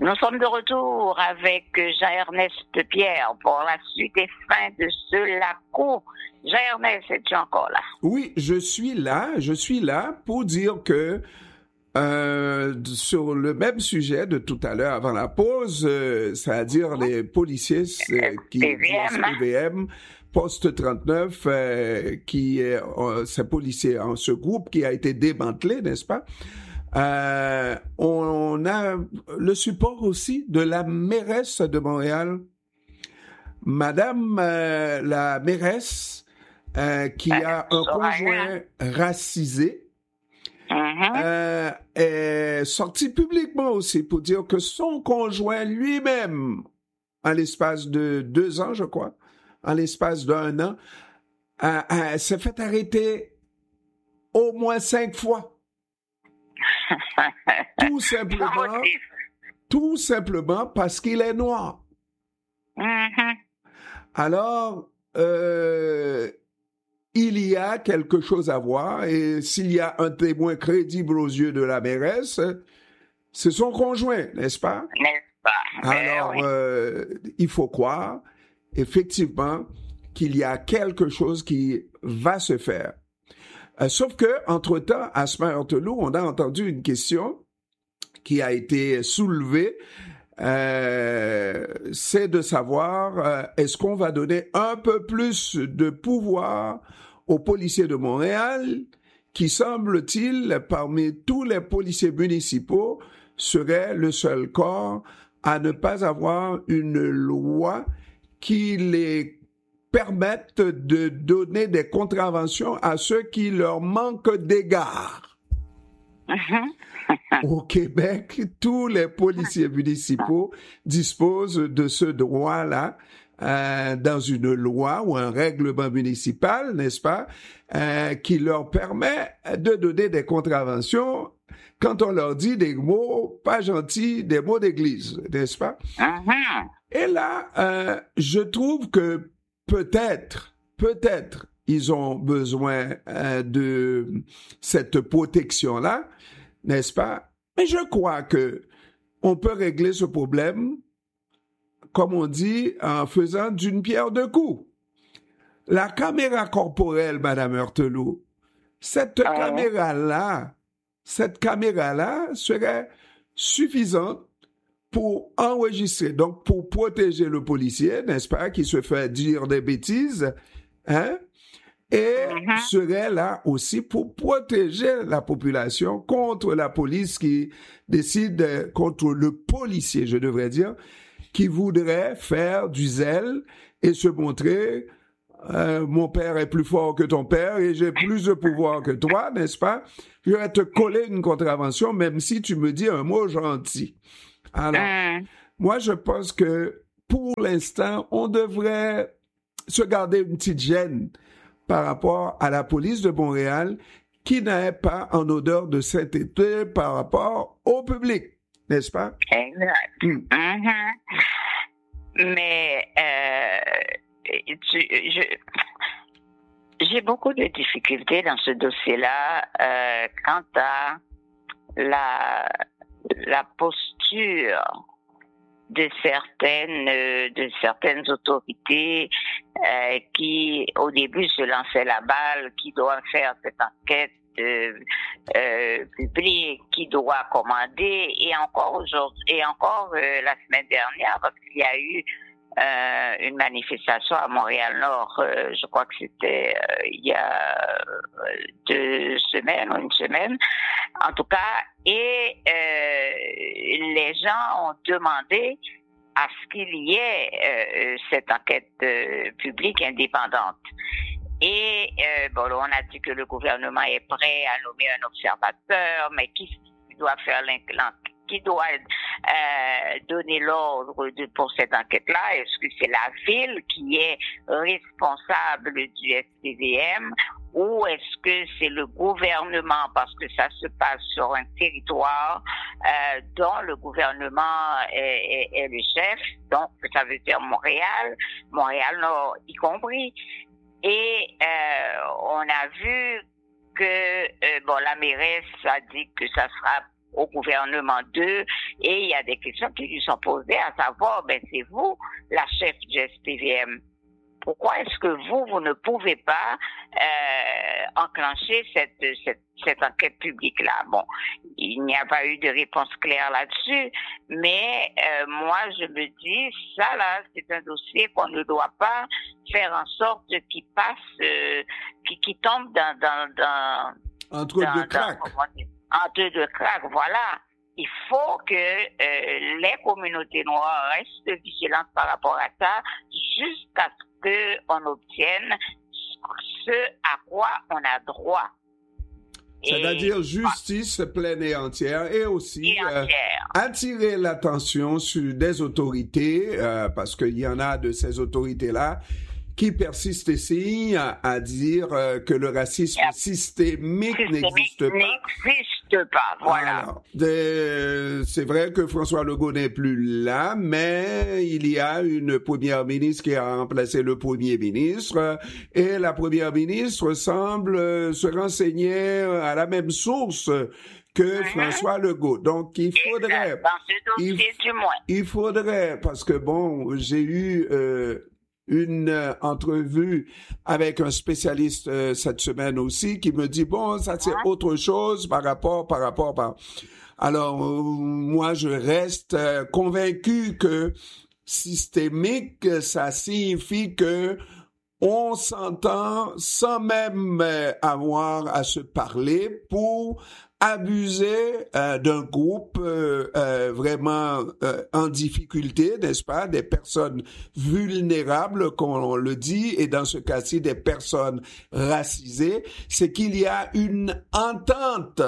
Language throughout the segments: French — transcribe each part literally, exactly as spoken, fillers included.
Nous sommes de retour avec Jean-Ernest Pierre pour la suite et fin de ce LACO. Jean-Ernest, es-tu encore là? Oui, je suis là. Je suis là pour dire que euh, sur le même sujet de tout à l'heure avant la pause, euh, c'est-à-dire les policiers euh, qui P V M, P V M Poste trente-neuf, euh, qui est euh, ces policiers, en ce groupe qui a été démantelé, n'est-ce pas? Euh, on a le support aussi de la mairesse de Montréal, Madame euh, la mairesse, euh, qui a un conjoint racisé, mm-hmm. euh, est sortie publiquement aussi pour dire que son conjoint lui-même, en l'espace de deux ans, je crois, en l'espace d'un an, euh, euh, s'est fait arrêter au moins cinq fois. Tout simplement, tout simplement parce qu'il est noir. Mm-hmm. Alors, euh, il y a quelque chose à voir, et s'il y a un témoin crédible aux yeux de la mairesse, c'est son conjoint, n'est-ce pas? N'est-ce pas? Alors, oui. euh, il faut croire, effectivement, qu'il y a quelque chose qui va se faire. Euh, sauf que, entre-temps, à Asma-Heurtelou, on a entendu une question qui a été soulevée, euh, c'est de savoir euh, est-ce qu'on va donner un peu plus de pouvoir aux policiers de Montréal, qui, semble-t-il, parmi tous les policiers municipaux, serait le seul corps à ne pas avoir une loi qui les permettent de donner des contraventions à ceux qui leur manquent d'égard. Mm-hmm. Au Québec, tous les policiers municipaux disposent de ce droit-là euh, dans une loi ou un règlement municipal, n'est-ce pas, euh, qui leur permet de donner des contraventions quand on leur dit des mots pas gentils, des mots d'église, n'est-ce pas? Mm-hmm. Et là, euh, je trouve que Peut-être, peut-être, ils ont besoin euh, de cette protection-là, n'est-ce pas? Mais je crois que on peut régler ce problème, comme on dit, en faisant d'une pierre deux coups. La caméra corporelle, Madame Heurtelou, cette Ah, caméra-là, cette caméra-là serait suffisante pour enregistrer, donc pour protéger le policier, n'est-ce pas, qui se fait dire des bêtises, hein, et mm-hmm. serait là aussi pour protéger la population contre la police qui décide, contre le policier, je devrais dire, qui voudrait faire du zèle et se montrer euh, mon père est plus fort que ton père et j'ai plus de pouvoir que toi, n'est-ce pas? Je vais te coller une contravention même si tu me dis un mot gentil. Alors, Mm. moi, je pense que pour l'instant, on devrait se garder une petite gêne par rapport à la police de Montréal qui n'est pas en odeur de sainteté par rapport au public, n'est-ce pas? Exact. Mm. Mm-hmm. Mais euh, tu, je, j'ai beaucoup de difficultés dans ce dossier-là euh, quant à la la posture de certaines de certaines autorités euh, qui au début se lançaient la balle, qui doivent faire cette enquête euh, euh, publique, qui doit commander, et encore aujourd'hui et encore euh, la semaine dernière, parce qu'il y a eu euh, une manifestation à Montréal-Nord, euh, je crois que c'était euh, il y a deux semaines ou une semaine, en tout cas, et euh, les gens ont demandé à ce qu'il y ait euh, cette enquête euh, publique indépendante. Et euh, bon, on a dit que le gouvernement est prêt à nommer un observateur, mais qui doit faire l'enquête? Qui doit euh, donner l'ordre de, pour cette enquête-là? Est-ce que c'est la ville qui est responsable du S P V M ou est-ce que c'est le gouvernement, parce que ça se passe sur un territoire euh, dont le gouvernement est, est, est le chef, donc ça veut dire Montréal, Montréal-Nord y compris. Et euh, on a vu que euh, bon, la mairesse a dit que ça sera au gouvernement d'eux, et il y a des questions qui lui sont posées, à savoir, ben, c'est vous, la chef du S P V M. Pourquoi est-ce que vous, vous ne pouvez pas euh, enclencher cette, cette, cette enquête publique-là? Bon, il n'y a pas eu de réponse claire là-dessus, mais euh, moi, je me dis, ça là, c'est un dossier qu'on ne doit pas faire en sorte qu'il passe, euh, qu'il, qu'il tombe dans... dans, dans entre dans, deux cracks. Dans, entre deux cracks, voilà. Il faut que euh, les communautés noires restent vigilantes par rapport à ça jusqu'à ce qu'on obtienne ce à quoi on a droit. C'est-à-dire et, justice pleine et entière et aussi et entière. Euh, attirer l'attention sur des autorités, euh, parce qu'il y en a de ces autorités-là qui persiste ici à, à dire euh, que le racisme yep. systémique, systémique n'existe pas. N'existe pas, voilà. Alors, de, c'est vrai que François Legault n'est plus là, mais il y a une première ministre qui a remplacé le premier ministre, et la première ministre semble se renseigner à la même source que mm-hmm. François Legault. Donc, il faudrait... Exact. Dans ce dossier, il, du moins. Il faudrait, parce que bon, j'ai eu... Euh, une euh, entrevue avec un spécialiste euh, cette semaine aussi qui me dit bon ça c'est ouais. autre chose par rapport par rapport par alors euh, moi je reste euh, convaincu que systémique ça signifie que on s'entend sans même euh, avoir à se parler pour abuser euh, d'un groupe euh, euh, vraiment euh, en difficulté, n'est-ce pas, des personnes vulnérables, comme on le dit, et dans ce cas-ci, des personnes racisées, c'est qu'il y a une entente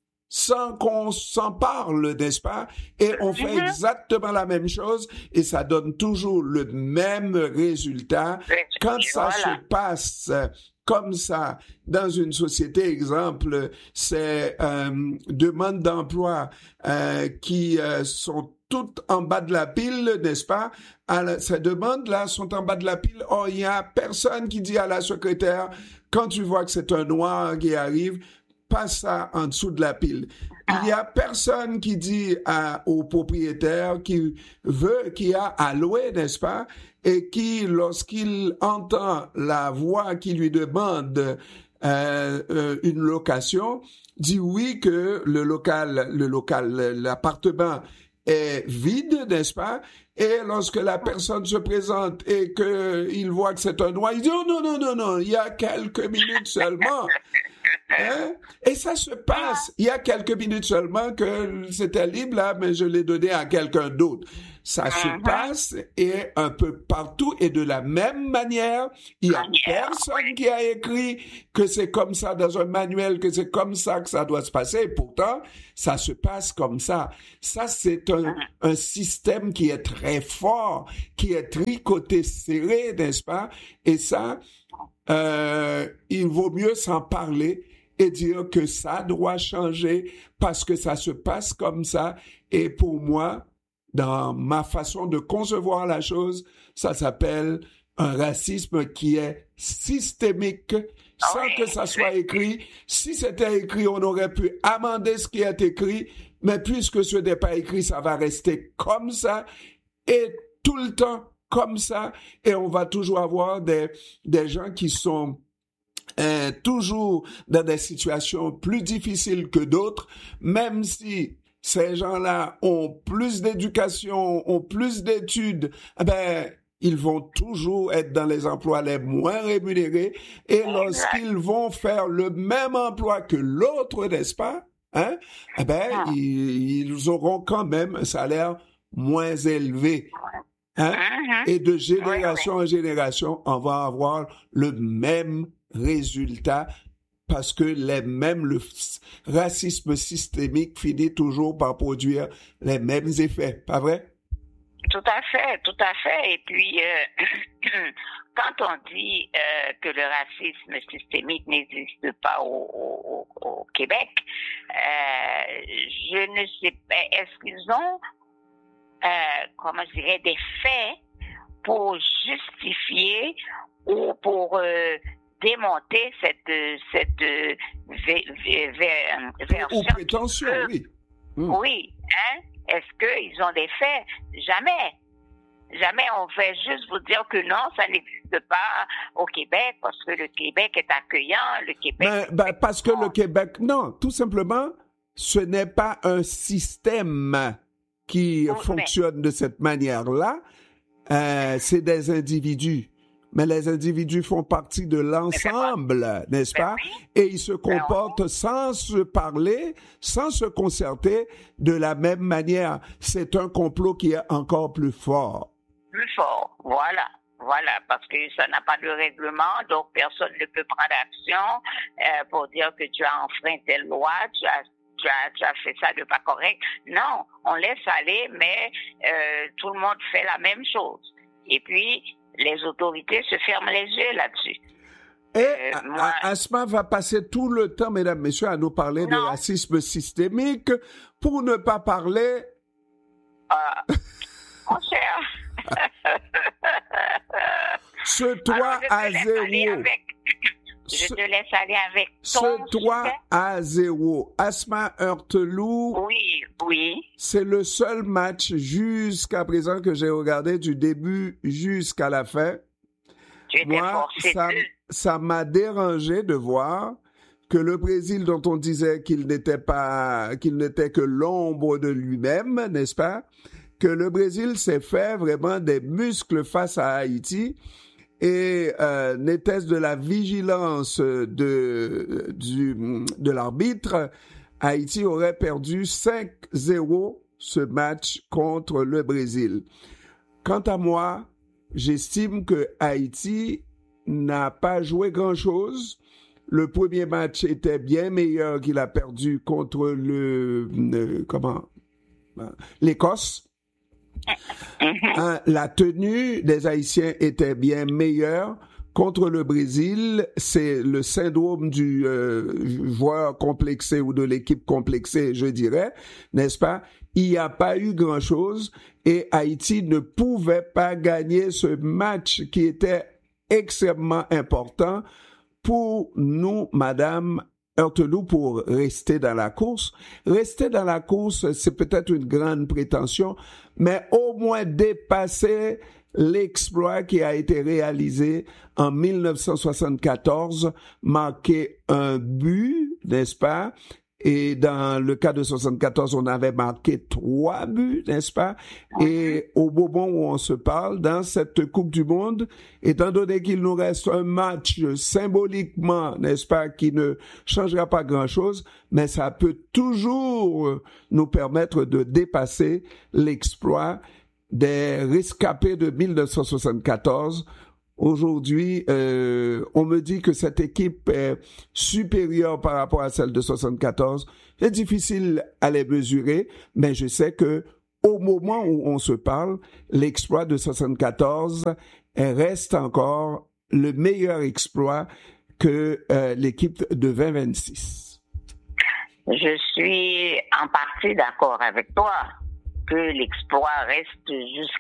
sans qu'on s'en parle, n'est-ce pas? Et on fait mm-hmm. exactement la même chose et ça donne toujours le même résultat. Quand ça voilà. se passe comme ça dans une société, exemple, c'est euh, demandes d'emploi euh, qui euh, sont toutes en bas de la pile, n'est-ce pas? Alors, ces demandes-là sont en bas de la pile. Oh, il y a personne qui dit à la secrétaire, quand tu vois que c'est un noir qui arrive, passe ça en dessous de la pile. Il y a personne qui dit à, au propriétaire qui veut, qui a à louer, n'est-ce pas? Et qui, lorsqu'il entend la voix qui lui demande euh, euh, une location, dit oui que le local, le local, l'appartement est vide, n'est-ce pas? Et lorsque la personne se présente et qu'il voit que c'est un noir, il dit oh non, non, non, non, il y a quelques minutes seulement. Hein? Et ça se passe. Il y a quelques minutes seulement que c'était libre là, mais je l'ai donné à quelqu'un d'autre. Ça uh-huh. se passe et un peu partout et de la même manière. Il y a personne qui a écrit que c'est comme ça dans un manuel, que c'est comme ça que ça doit se passer. Et pourtant, ça se passe comme ça. Ça, c'est un, uh-huh. un système qui est très fort, qui est tricoté serré, n'est-ce pas? Et ça, euh, il vaut mieux s'en parler et dire que ça doit changer parce que ça se passe comme ça. Et pour moi, dans ma façon de concevoir la chose, ça s'appelle un racisme qui est systémique, sans que ça soit écrit. Si c'était écrit, on aurait pu amender ce qui est écrit, mais puisque ce n'est pas écrit, ça va rester comme ça et tout le temps comme ça. Et on va toujours avoir des, des gens qui sont Euh, toujours dans des situations plus difficiles que d'autres, même si ces gens-là ont plus d'éducation, ont plus d'études, eh ben, ils vont toujours être dans les emplois les moins rémunérés et lorsqu'ils vont faire le même emploi que l'autre, n'est-ce pas? Hein? Eh ben, ils, ils auront quand même un salaire moins élevé. Hein? Et de génération en génération, on va avoir le même résultat parce que les mêmes, le racisme systémique finit toujours par produire les mêmes effets, pas vrai? Tout à fait, tout à fait. Et puis, euh, quand on dit euh, que le racisme systémique n'existe pas au, au, au Québec, euh, je ne sais pas, est-ce qu'ils ont, euh, comment je dirais, des faits pour justifier ou pour euh, démonter cette cette version. Ou prétention, oui. Mm. Oui, hein? Est-ce qu'ils ont des faits? Jamais. Jamais on fait juste vous dire que non, ça n'existe pas au Québec parce que le Québec est accueillant, le Québec... Ben, ben, parce que le Québec, non, tout simplement, ce n'est pas un système qui Oui, fonctionne mais... de cette manière-là, euh, c'est des individus. Mais les individus font partie de l'ensemble, ben, n'est-ce ben, pas? Oui. Et ils se comportent ben, sans se parler, sans se concerter de la même manière. C'est un complot qui est encore plus fort. Plus fort, voilà. Voilà, parce que ça n'a pas de règlement, donc personne ne peut prendre action euh, pour dire que tu as enfreint telle loi, tu as, tu as, tu as fait ça de pas correct. Non, on laisse aller, mais euh, tout le monde fait la même chose. Et puis, les autorités se ferment les yeux là-dessus. Et euh, moi, Asma va passer tout le temps, mesdames, messieurs, à nous parler non. de racisme systémique pour ne pas parler... Euh, mon cher... Ce toit à zéro. Je te laisse aller avec ton Ce toit sujet. À zéro. Asma Heurteloup. Oui, oui. C'est le seul match jusqu'à présent que j'ai regardé du début jusqu'à la fin. Tu étais Moi, forcé ça, de... ça m'a dérangé de voir que le Brésil, dont on disait qu'il n'était pas, qu'il n'était que l'ombre de lui-même, n'est-ce pas? Que le Brésil s'est fait vraiment des muscles face à Haïti et euh, n'était-ce de la vigilance de, du, de l'arbitre, Haïti aurait perdu cinq zéro ce match contre le Brésil. Quant à moi, j'estime que Haïti n'a pas joué grand-chose. Le premier match était bien meilleur qu'il a perdu contre le, le comment, l'Écosse. Hein, la tenue des Haïtiens était bien meilleure. Contre le Brésil, c'est le syndrome du euh, joueur complexé ou de l'équipe complexée, je dirais, n'est-ce pas? Il n'y a pas eu grand-chose et Haïti ne pouvait pas gagner ce match qui était extrêmement important pour nous, Madame Heurteloup, pour rester dans la course. Rester dans la course, c'est peut-être une grande prétention, mais au moins dépasser l'exploit qui a été réalisé en mille neuf cent soixante-quatorze, marquer un but, n'est-ce pas? Et dans le cas de soixante-quatorze, on avait marqué trois buts, n'est-ce pas? Et au moment où on se parle, dans cette Coupe du Monde, étant donné qu'il nous reste un match symboliquement, n'est-ce pas, qui ne changera pas grand-chose, mais ça peut toujours nous permettre de dépasser l'exploit des rescapés de mille neuf cent soixante-quatorze. Aujourd'hui, euh, on me dit que cette équipe est supérieure par rapport à celle de soixante-quatorze. C'est difficile à les mesurer, mais je sais que au moment où on se parle, l'exploit de soixante-quatorze reste encore le meilleur exploit que euh, l'équipe de vingt vingt-six. Je suis en partie d'accord avec toi que l'exploit reste